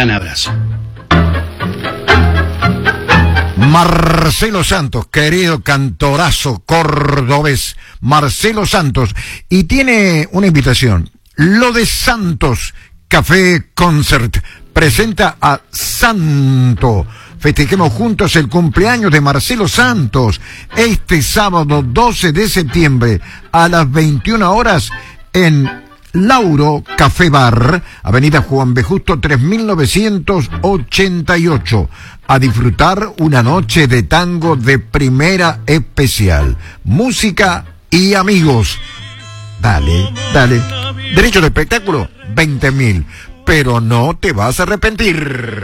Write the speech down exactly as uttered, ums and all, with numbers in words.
gran abrazo. Marcelo Santos, querido cantorazo cordobés, Marcelo Santos, y tiene una invitación. Lo de Santos Café Concert presenta a Santo. Festejemos juntos el cumpleaños de Marcelo Santos este sábado doce de septiembre a las veintiuna horas en Lauro Café Bar, Avenida Juan B. Justo tres mil novecientos ochenta y ocho. A disfrutar una noche de tango de primera especial. Música y amigos. Dale, dale. Derecho de espectáculo, veinte mil. Pero no te vas a arrepentir.